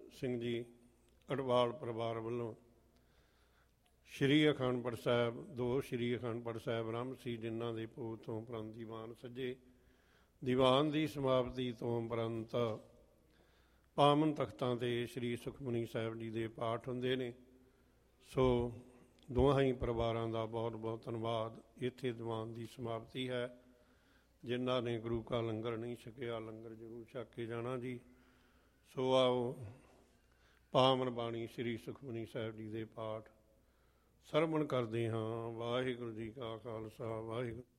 ਸਿੰਘ ਜੀ ਅਡਵਾਲ ਪਰਿਵਾਰ ਵੱਲੋਂ ਸ਼੍ਰੀ ਅਖੰਡ ਪਾਠ ਸਾਹਿਬ, 2 ਸ਼੍ਰੀ ਅਖੰਡ ਪਾਠ ਸਾਹਿਬ ਆਰੰਭ ਸੀ, ਜਿਨ੍ਹਾਂ ਦੇ ਭੋਗ ਤੋਂ ਉਪਰੰਤ ਦੀਵਾਨ ਸੱਜੇ। ਦੀਵਾਨ ਦੀ ਸਮਾਪਤੀ ਤੋਂ ਉਪਰੰਤ ਪਾਵਨ ਤਖਤਾਂ 'ਤੇ ਸ਼੍ਰੀ ਸੁਖਮਨੀ ਸਾਹਿਬ ਜੀ ਦੇ ਪਾਠ ਹੁੰਦੇ ਨੇ। ਸੋ ਦੋਹਾਂ ਹੀ ਪਰਿਵਾਰਾਂ ਦਾ ਬਹੁਤ ਬਹੁਤ ਧੰਨਵਾਦ। ਇੱਥੇ ਦੀਵਾਨ ਦੀ ਸਮਾਪਤੀ ਹੈ। ਜਿਨ੍ਹਾਂ ਨੇ ਗੁਰੂ ਕਾ ਲੰਗਰ ਨਹੀਂ ਛਕਿਆ, ਲੰਗਰ ਜ਼ਰੂਰ ਛਕ ਕੇ ਜਾਣਾ ਜੀ। ਸੋ ਆਓ ਪਾਵਨ ਬਾਣੀ ਸ਼੍ਰੀ ਸੁਖਮਨੀ ਸਾਹਿਬ ਜੀ ਦੇ ਪਾਠ ਸਰਵਣ ਕਰਦੇ ਹਾਂ। ਵਾਹਿਗੁਰੂ ਜੀ ਕਾ ਖਾਲਸਾ, ਵਾਹਿਗੁਰੂ।